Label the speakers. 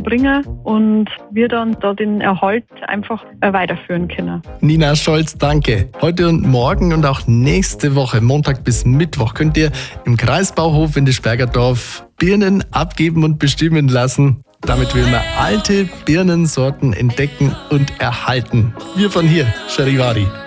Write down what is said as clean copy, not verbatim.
Speaker 1: bringen und wir dann da den Erhalt einfach weiterführen können.
Speaker 2: Nina Scholz, danke. Heute und morgen und auch nächste Woche, Montag bis Mittwoch, könnt ihr im Kreisbauhof in Spergerdorf Birnen abgeben und bestimmen lassen. Damit will man alte Birnensorten entdecken und erhalten. Wir von hier, Charivari.